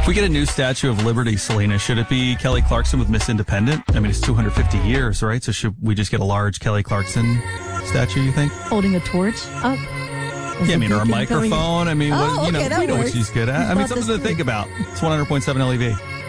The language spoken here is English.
If we get a new Statue of Liberty, Selena, should it be Kelly Clarkson with Miss Independent? I mean, it's 250 years, right? So should we just get a large Kelly Clarkson statue, you think? Holding a torch up? Yeah, I mean, or a microphone. I mean, we know what she's good at. I mean, something to think about. It's 100.7 LEV.